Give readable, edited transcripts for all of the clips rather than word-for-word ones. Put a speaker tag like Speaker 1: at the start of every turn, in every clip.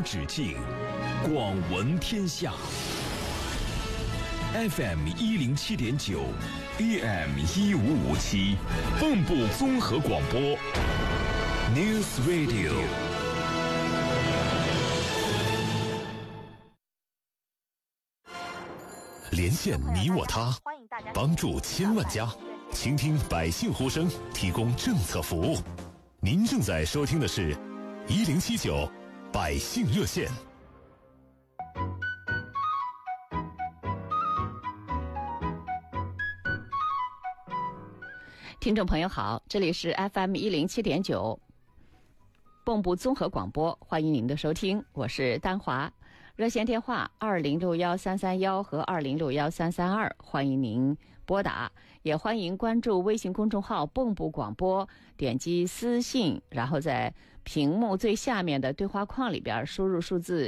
Speaker 1: 止境，广闻天下。FM 107.9 AM 1557，蚌埠综合广播 News Radio。连线你我他，帮助千万家，倾听百姓呼声，提供政策服务。您正在收听的是1079百姓热线。
Speaker 2: 听众朋友好，这里是 FM 107.9蚌埠综合广播，欢迎您的收听，我是丹华。热线电话2061-331和2061-332，欢迎您拨打，也欢迎关注微信公众号蚌埠广播，点击私信，然后在屏幕最下面的对话框里边输入数字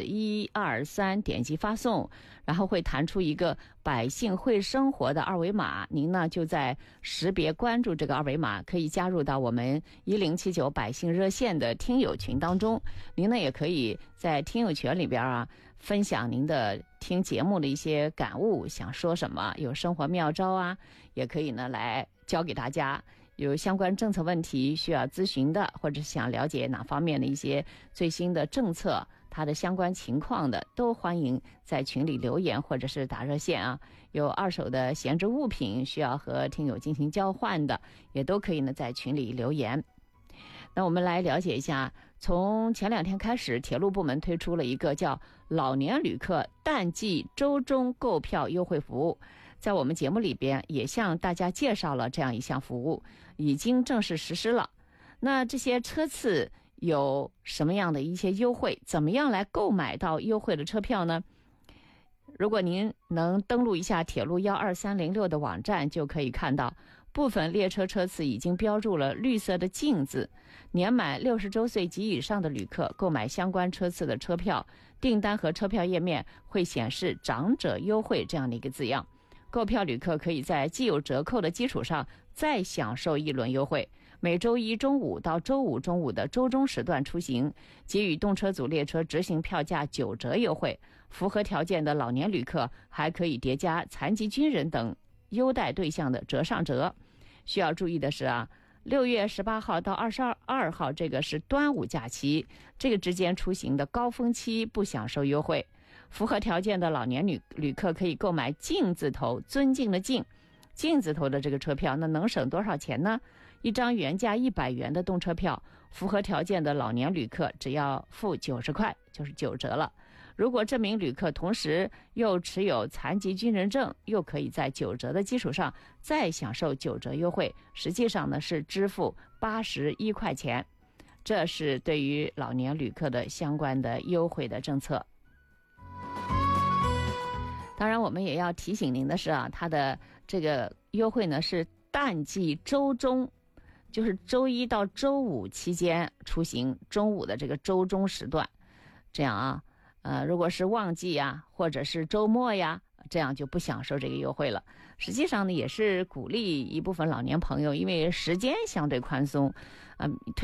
Speaker 2: 123，点击发送，然后会弹出一个百姓会生活的二维码，您呢就在识别关注这个二维码，可以加入到我们1079百姓热线的听友群当中。您呢也可以在听友群里边分享您的听节目的一些感悟，想说什么，有生活妙招也可以呢来教给大家。有相关政策问题需要咨询的，或者想了解哪方面的一些最新的政策，它的相关情况的，都欢迎在群里留言或者是打热线有二手的闲置物品需要和听友进行交换的，也都可以呢在群里留言。那我们来了解一下，从前2天开始，铁路部门推出了一个叫老年旅客淡季周中购票优惠服务。在我们节目里边也向大家介绍了这样一项服务，已经正式实施了。那这些车次有什么样的一些优惠？怎么样来购买到优惠的车票呢？如果您能登录一下铁路12306的网站，就可以看到部分列车车次已经标注了绿色的禁字，年满60周岁及以上的旅客购买相关车次的车票，订单和车票页面会显示长者优惠这样的一个字样。购票旅客可以在既有折扣的基础上再享受一轮优惠。每周一中午到周五中午的周中时段出行，给予动车组列车执行票价9折优惠。符合条件的老年旅客还可以叠加残疾军人等优待对象的折上折。需要注意的是6月18号到22号这个是端午假期，这个之间出行的高峰期不享受优惠。符合条件的老年旅客可以购买敬字头，尊敬的敬字头的这个车票，那能省多少钱呢？一张原价100元的动车票，符合条件的老年旅客只要付90块，就是9折了。如果这名旅客同时又持有残疾军人证，又可以在9折的基础上再享受9折优惠，实际上呢是支付81块钱。这是对于老年旅客的相关的优惠的政策。当然我们也要提醒您的是它的这个优惠呢是淡季周中，就是周一到周五期间出行，中午的这个周中时段，这样如果是旺季或者是周末这样就不享受这个优惠了。实际上呢也是鼓励一部分老年朋友，因为时间相对宽松